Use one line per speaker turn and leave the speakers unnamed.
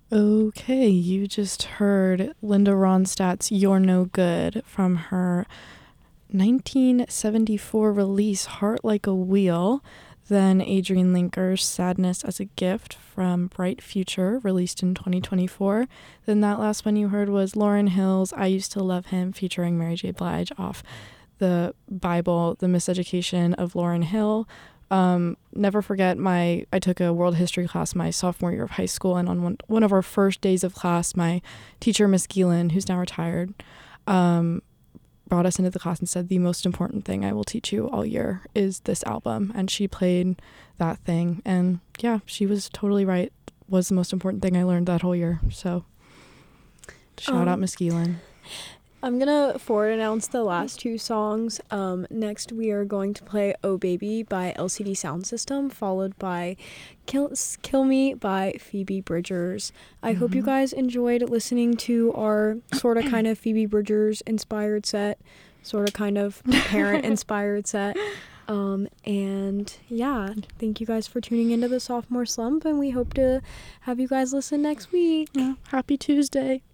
Okay, you just heard Linda Ronstadt's You're No Good from her 1974 release Heart Like a Wheel. Then Adrian Linker's Sadness as a Gift from Bright Future, released in 2024. Then that last one you heard was Lauryn Hill's I Used to Love Him featuring Mary J. Blige off the Bible, The Miseducation of Lauryn Hill. Never forget I took a world history class my sophomore year of high school, and on one of our first days of class, my teacher, Miss Geelan, who's now retired, brought us into the class and said, the most important thing I will teach you all year is this album. And she played that thing. And yeah, she was totally right. Was the most important thing I learned that whole year. So shout out Miss Geelan.
I'm going to forward announce the last two songs. Next, we are going to play Oh Baby by LCD Sound System, followed by Kill Me by Phoebe Bridgers. I hope you guys enjoyed listening to our sort of kind of Phoebe Bridgers inspired set, sort of kind of parent inspired set. And yeah, thank you guys for tuning into the Sophomore Slump, and we hope to have you guys listen next week.
Yeah, happy Tuesday.